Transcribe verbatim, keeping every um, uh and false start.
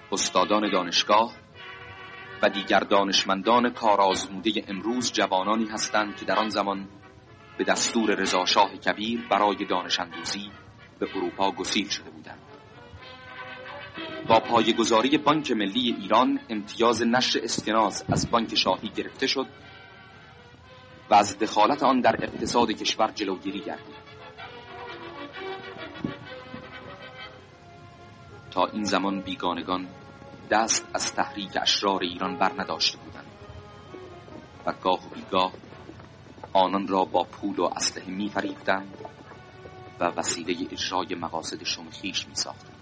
استادان دانشگاه و دیگر دانشمندان کارآزموده امروز جوانانی هستند که در آن زمان به دستور رضا شاه کبیر برای دانش اندوزی به اروپا گسیل شده بودند. با پایه‌گذاری بانک ملی ایران امتیاز نشر اسکناس از بانک شاهی گرفته شد و از دخالت آن در اقتصاد کشور جلوگیری گردید. تا این زمان بیگانگان دست از تحریک اشرار ایران بر نداشته بودند و گاه و بیگاه آنان را با پول و اسلحه می فریفتند و وسیله اجرای مقاصد شوم خویش می ساختند.